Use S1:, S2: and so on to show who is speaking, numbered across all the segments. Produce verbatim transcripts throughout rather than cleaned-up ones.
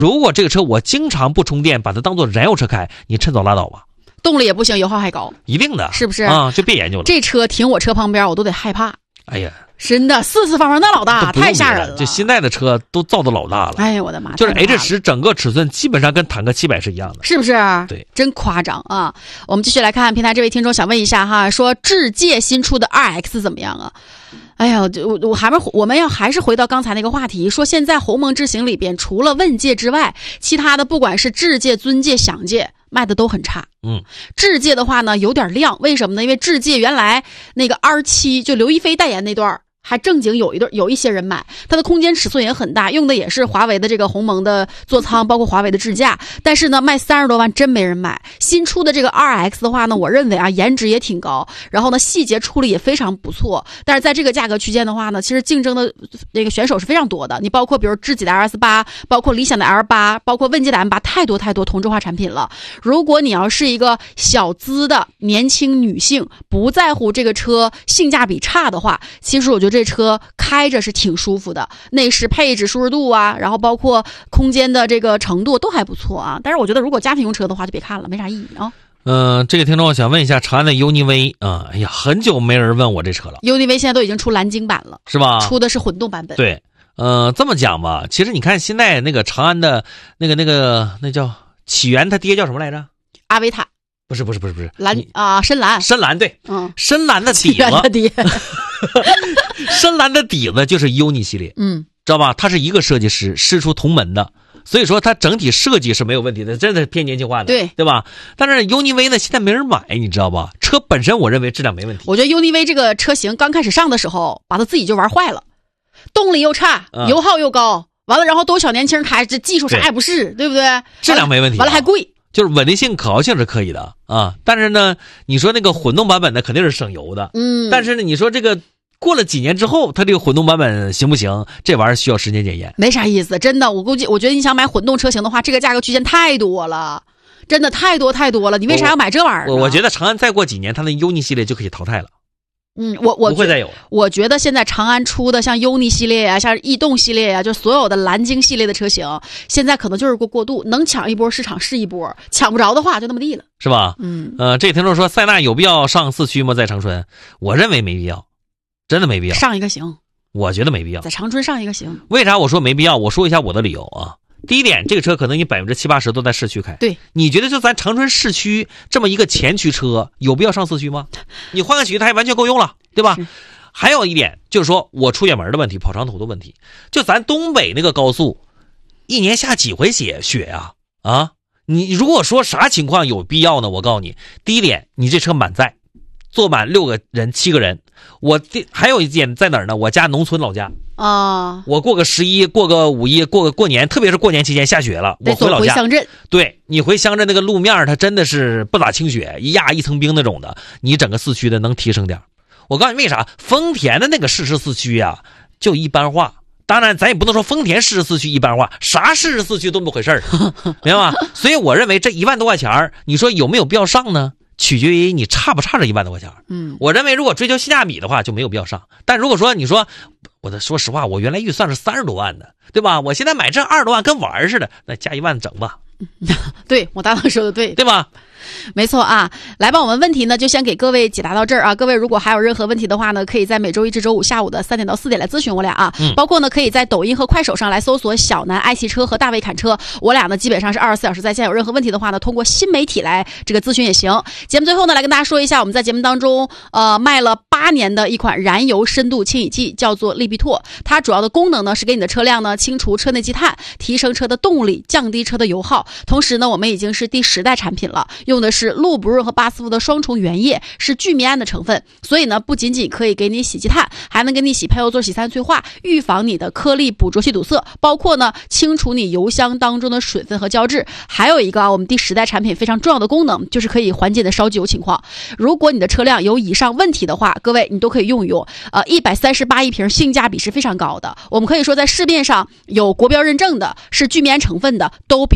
S1: 如果这个车我经常不充电，把它当做燃油车开，你趁早拉倒吧。
S2: 动力也不行，油耗还高，
S1: 一定的，
S2: 是不是
S1: 啊？就别研究了。
S2: 这车停我车旁边，我都得害怕。
S1: 哎呀，
S2: 真的四四方方那老大，太吓人了。
S1: 就现在的车都造的老大了。
S2: 哎呀，我的妈！
S1: 就是 H 十 整个尺寸基本上跟坦克七百是一样的，
S2: 是不是？
S1: 对，
S2: 真夸张啊！我们继续来看平台这位听众想问一下哈，说智界新出的 R X 怎么样啊？哎呀，我我还没我们要还是回到刚才那个话题，说现在鸿蒙智行里边除了问界之外，其他的不管是智界、尊界、享界卖的都很差。
S1: 嗯，
S2: 智界的话呢有点亮，为什么呢？因为智界原来那个 R 七 就刘亦菲代言那段还正经有一段有一些人买，它的空间尺寸也很大，用的也是华为的这个鸿蒙的座舱，包括华为的智驾，但是呢卖三十多万真没人买。新出的这个 R X 的话呢，我认为啊颜值也挺高，然后呢细节处理也非常不错，但是在这个价格区间的话呢，其实竞争的那个选手是非常多的，你包括比如智己的 L S 八，包括理想的 L 八，包括问界的 M 八，太多太多同质化产品了。如果你要是一个小资的年轻女性，不在乎这个车性价比差的话，其实我觉得这车开着是挺舒服的，内饰配置舒适度啊，然后包括空间的这个程度都还不错啊。但是我觉得如果家庭用车的话就别看了，没啥意义啊。
S1: 嗯、呃，这个听众想问一下长安的 U N I V 啊，哎呀，很久没人问我这车了。
S2: U N I V 现在都已经出蓝鲸版了，
S1: 是吧？
S2: 出的是混动版本。
S1: 对，呃，这么讲吧，其实你看现在那个长安的那个那个那叫起源，他爹叫什么来着？
S2: 阿维塔。
S1: 不是不是不是不是
S2: 蓝啊，深蓝。
S1: 深蓝对，
S2: 嗯，
S1: 深蓝的底子。深蓝的底子就是 U N I 系列，
S2: 嗯，
S1: 知道吧？它是一个设计师师出同门的，所以说它整体设计是没有问题的，真的是偏年轻化的，
S2: 对
S1: 对吧？但是 U N I V 呢，现在没人买，你知道吧？车本身我认为质量没问题。
S2: 我觉得 U N I V 这个车型刚开始上的时候，把它自己就玩坏了，动力又差，
S1: 嗯、
S2: 油耗又高，完了然后都小年轻开，这技术啥也不是， 对, 对不对？
S1: 质量没问题、啊，
S2: 完了还贵。
S1: 就是稳定性、可靠性是可以的啊，但是呢，你说那个混动版本的肯定是省油的，
S2: 嗯，
S1: 但是呢，你说这个过了几年之后，它这个混动版本行不行？这玩意儿需要时间检验。
S2: 没啥意思，真的，我估计，我觉得你想买混动车型的话，这个价格区间太多了，真的太多太多了，你为啥要买这玩意儿？
S1: 我我觉得长安再过几年，它的 U N I 系列就可以淘汰了。
S2: 嗯，我我
S1: 不会再有了。
S2: 我觉得现在长安出的像 U N I 系列呀、啊，像逸动系列呀、啊，就所有的蓝鲸系列的车型，现在可能就是过过渡，能抢一波市场是一波，抢不着的话就那么地了，
S1: 是吧？
S2: 嗯，
S1: 呃，这听众说塞纳有必要上四驱吗？在长春，我认为没必要，真的没必要。
S2: 上一个行，
S1: 我觉得没必要，
S2: 在长春上一个行。
S1: 为啥我说没必要？我说一下我的理由啊。第一点，这个车可能你百分之七八十都在市区开。
S2: 对，
S1: 你觉得就咱长春市区这么一个前驱车，有必要上四驱吗？你换个洗浴胎完全够用了，对吧？还有一点就是说我出远门的问题，跑长途的问题，就咱东北那个高速，一年下几回雪雪呀、啊？啊，你如果说啥情况有必要呢？我告诉你，第一点，你这车满载，坐满六个人、七个人。我这还有一点在哪儿呢？我家农村老家。
S2: 啊，
S1: 我过个十一，过个五一，过个过年，特别是过年期间下雪了，我回老家。
S2: 回乡镇，
S1: 对，你回乡镇那个路面，它真的是不咋清雪，一压一层冰那种的。你整个四驱的能提升点。我告诉你为啥？丰田的那个适时四驱呀、啊，就一般化。当然，咱也不能说丰田适时四驱一般化，啥适时四驱都那么回事儿，明白吗？所以我认为这一万多块钱，你说有没有必要上呢？取决于你差不差这一万多块钱。
S2: 嗯，
S1: 我认为如果追求性价比的话，就没有必要上。但如果说你说，我的说实话，我原来预算是三十多万的，对吧？我现在买这二十多万跟玩似的，那加一万整吧。
S2: 对，我搭档说的对，
S1: 对吧？
S2: 没错啊，来吧，我们问题呢就先给各位解答到这儿啊。各位如果还有任何问题的话呢，可以在每周一至周五下午的三点到四点来咨询我俩啊。
S1: 嗯，
S2: 包括呢可以在抖音和快手上来搜索小南爱汽车和大卫侃车，我俩呢基本上是二十四小时在线，有任何问题的话呢，通过新媒体来这个咨询也行。节目最后呢，来跟大家说一下，我们在节目当中呃卖了八年的一款燃油深度清洗剂，叫做利必拓。它主要的功能呢是给你的车辆呢清除车内积碳，提升车的动力，降低车的油耗。同时呢，我们已经是第十代产品了，用的是路不润和巴斯夫的双重原液，是聚醚胺的成分，所以呢不仅仅可以给你洗积碳，还能给你洗配后座洗三催化，预防你的颗粒捕捉器堵塞，包括呢清除你油箱当中的水分和胶质。还有一个啊，我们第十代产品非常重要的功能，就是可以缓解的烧机油情况。如果你的车辆有以上问题的话，各位你都可以用一用。呃，一百三十八一瓶，性价比是非常高的。我们可以说在市面上有国标认证的，是聚醚胺成分的，都比我们价格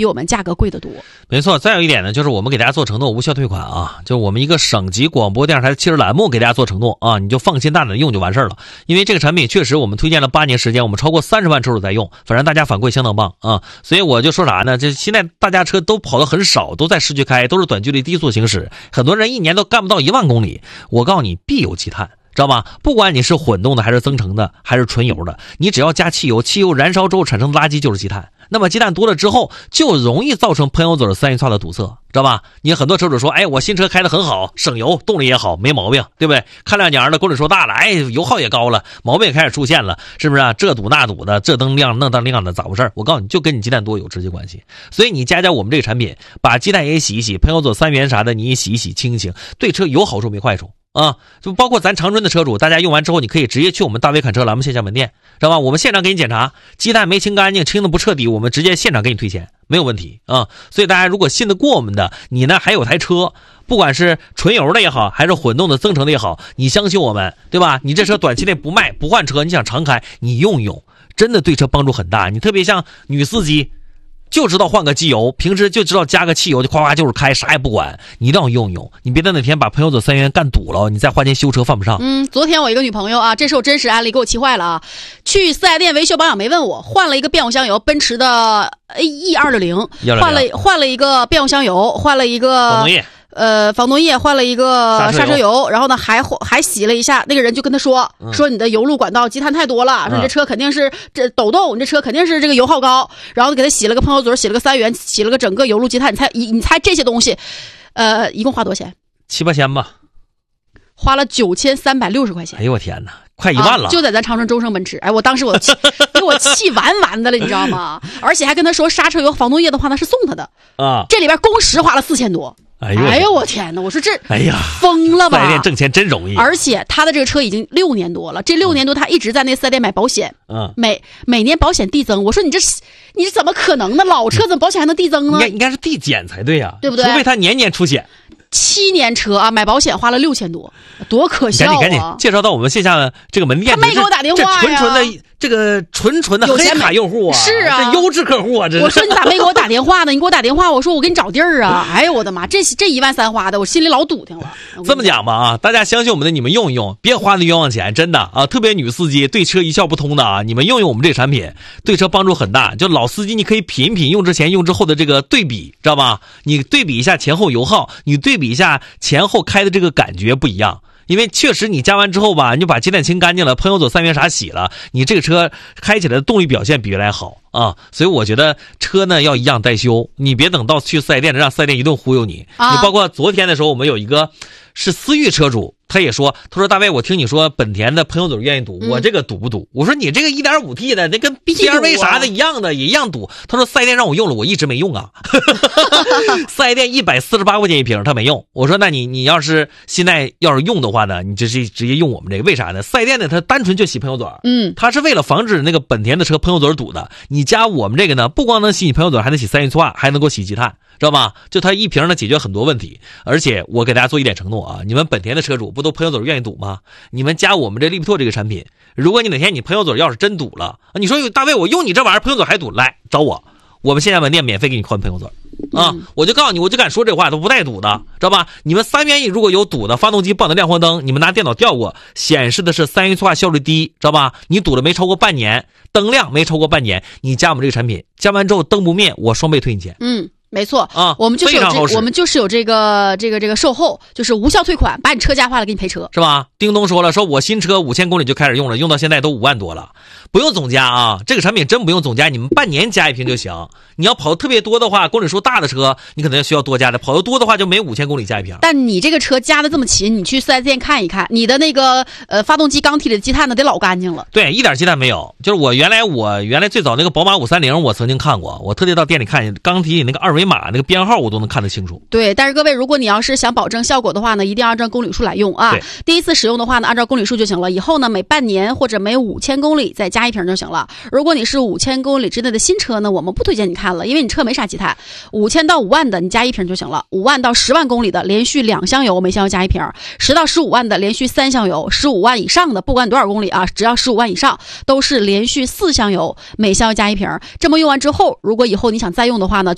S2: 格贵得多。
S1: 没错，再有一点呢，就是我们给大家做承诺，无效退款啊，就是我们一个省级广播电视台的汽车栏目给大家做承诺啊，你就放心大胆的用就完事儿了。因为这个产品确实我们推荐了八年时间，我们超过三十万车主在用，反正大家反馈相当棒啊，所以我就说啥呢？这现在大家车都跑得很少，都在市区开，都是短距离低速行驶，很多人一年都干不到一万公里。我告诉你，必有积碳。知道吧？不管你是混动的还是增程的还是纯油的，你只要加汽油，汽油燃烧之后产生的垃圾就是积碳。那么积碳多了之后，就容易造成喷油嘴三元刷的堵塞，知道吧？你很多车主说，哎，我新车开得很好，省油，动力也好，没毛病，对不对？看两年了，公里数大了，哎，油耗也高了，毛病也开始出现了，是不是啊？这堵那堵的，这灯亮那灯亮的，咋回事？我告诉你，就跟你积碳多有直接关系。所以你加加我们这个产品，把积碳也洗一洗，喷油嘴三元啥的你也洗一洗，清一清，对车有好处没坏处。啊，就包括咱长春的车主，大家用完之后，你可以直接去我们大威侃车栏目线下门店，知道吧？我们现场给你检查，积碳没清干净，清的不彻底，我们直接现场给你退钱，没有问题啊。所以大家如果信得过我们的，你呢还有台车，不管是纯油的也好，还是混动的增程的也好，你相信我们，对吧？你这车短期内不卖不换车，你想常开，你用用，真的对车帮助很大。你特别像女司机，就知道换个机油，平时就知道加个汽油就夸夸就是开，啥也不管，你一定要用用，你别等哪天把喷油嘴三元干堵了，你再花钱修车犯不上。
S2: 嗯，昨天我一个女朋友啊，这是我真实案例，给我气坏了啊！去四 S 店维修保养没问我，换了一个变速箱油，奔驰的 E 二六零，换了换了一个变速箱油，换了一个
S1: 防冻液。
S2: 呃，防冻液，换了一个刹车油，然后呢还还洗了一下。那个人就跟他说、嗯、说你的油路管道积碳太多了，说你这车肯定是这抖动，你这车肯定是这个油耗高。然后给他洗了个喷油嘴，洗了个三元，洗了个整个油路积碳。你猜你你猜这些东西，呃，一共花多少钱？
S1: 七八千吧。
S2: 花了九千三百六十块钱。
S1: 哎呦我天哪，快一万了！
S2: 啊、就在咱长春中升奔驰。哎，我当时我气给我气完完的了，你知道吗？而且还跟他说刹车油、防冻液的话那是送他的
S1: 啊。
S2: 这里边工时花了四千多。
S1: 哎呦，
S2: 哎呦我天哪！我说这，
S1: 哎呀，
S2: 疯了吧！
S1: 四 S 店挣钱真容易。
S2: 而且他的这个车已经六年多了，这六年多他一直在那四 S 店买保险，嗯，每每年保险递增。我说你这你这怎么可能呢？老车怎么保险还能递增呢？
S1: 应该应该是递减才对呀、啊，
S2: 对不对？
S1: 除非他年年出险。
S2: 七年车啊，买保险花了六千多，多可笑啊！
S1: 赶紧赶紧介绍到我们线下的这个门店。
S2: 他没给我打电话呀，
S1: 这纯纯的这个纯纯的黑卡用户啊，
S2: 是啊，
S1: 这优质客户啊！这
S2: 我说你咋没给我打电话呢？你给我打电话，我说我给你找地儿啊！哎呦我的妈，这这一万三花的，我心里老堵挺了。
S1: 这么讲吧啊，大家相信我们的，你们用一用，别花那冤枉钱，真的啊！特别女司机对车一窍不通的啊，你们用用我们这个产品，对车帮助很大。就老司机，你可以品一品用之前用之后的这个对比，知道吧？你对比一下前后油耗，你对比一下前后开的这个感觉不一样。因为确实你加完之后吧，你就把积碳清干净了，喷油嘴三元啥洗了，你这个车开起来的动力表现比原来好啊。所以我觉得车呢要一样代修，你别等到去四 S 店让四 S 店一顿忽悠你。啊、你包括昨天的时候，我们有一个是思域车主，他也说，他说大卫，我听你说本田的喷油嘴愿意堵，嗯、我这个堵不堵？我说你这个 一点五 T 的，那跟 C R V 啥的一样的，也一样堵。他说四 S 店让我用了，我一直没用啊。四 S 店一百四十八块钱一瓶，他没用。我说那你你要是现在要是用的话呢，你直接直接用我们这个，为啥呢？四 S 店呢，它单纯就洗喷油嘴，嗯，它是为了防止那个本田的车喷油嘴堵的。你加我们这个呢，不光能洗你喷油嘴，还能洗三元酸，还能够洗积碳。知道吧？就它一瓶呢解决很多问题，而且我给大家做一点承诺啊，你们本田的车主不都喷油嘴愿意堵吗？你们加我们这利普拓这个产品，如果你哪天你喷油嘴要是真堵了，你说大卫我用你这玩意儿喷油嘴还堵，来找我，我们线下门店免费给你换喷油嘴啊！嗯、我就告诉你，我就敢说这话，都不带堵的，知道吧？你们三元如果有堵的，发动机报的亮黄灯，你们拿电脑调过，显示的是三元化效率低，知道吧？你堵了没超过半年，灯亮没超过半年，你加我们这个产品，加完之后灯不灭，我双倍退你钱。
S2: 嗯。没错
S1: 啊，
S2: 我们就是有这，我们就是有这个这个这个售后，就是无效退款，把你车加坏了给你赔车，
S1: 是吧？叮咚说了，说我新车五千公里就开始用了，用到现在都五万多了，不用总加啊，这个产品真不用总加，你们半年加一瓶就行。你要跑得特别多的话，公里数大的车，你可能需要多加的；跑得多的话，就每五千公里加一瓶。
S2: 但你这个车加的这么勤，你去四 S 店看一看，你的那个呃发动机缸体里的积碳呢，得老干净了。
S1: 对，一点积碳没有。就是我原来我原来最早那个宝马五三零，我曾经看过，我特地到店里看，缸体里那个二维码那个编号我都能看得清楚。
S2: 对，但是各位，如果你要是想保证效果的话呢，一定要按照公里数来用啊。第一次使用的话呢，按照公里数就行了。以后呢，每半年或者每五千公里再加一瓶就行了。如果你是五千公里之内的新车呢，我们不推荐你看了，因为你车没啥积碳。五千到五万的你加一瓶就行了。五万到十万公里的连续两箱油，每箱油加一瓶。十到十五万的连续三箱油。十五万以上的，不管你多少公里啊，只要十五万以上都是连续四箱油，每箱油加一瓶。这么用完之后，如果以后你想再用的话呢，就每半年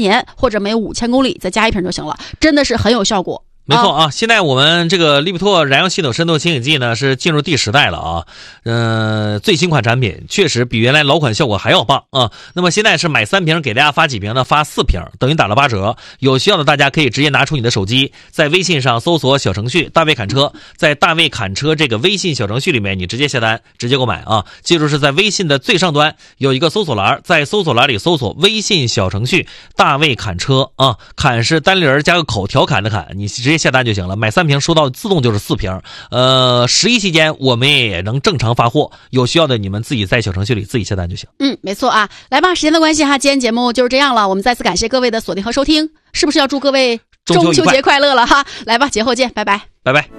S2: 年，或者每五千公里再加一瓶就行了，真的是很有效果。
S1: 没错啊，现在我们这个利比拓燃油系统深度清洗剂呢是进入第十代了啊，呃，最新款产品确实比原来老款效果还要棒啊。那么现在是买三瓶给大家发几瓶呢？发四瓶，等于打了八折。有需要的大家可以直接拿出你的手机，在微信上搜索小程序大卫侃车，在大卫侃车这个微信小程序里面，你直接下单，直接购买啊。记住是在微信的最上端有一个搜索栏，在搜索栏里搜索微信小程序大卫侃车啊，侃是单立人加个口，调侃的侃，你直接下单就行了，买三瓶收到自动就是四瓶。呃，十一期间我们也能正常发货，有需要的你们自己在小程序里自己下单就行。
S2: 嗯，没错啊。来吧，时间的关系哈，今天节目就是这样了。我们再次感谢各位的锁定和收听，是不是要祝各位中秋节快乐了哈？来吧，节后见，拜拜，
S1: 拜拜。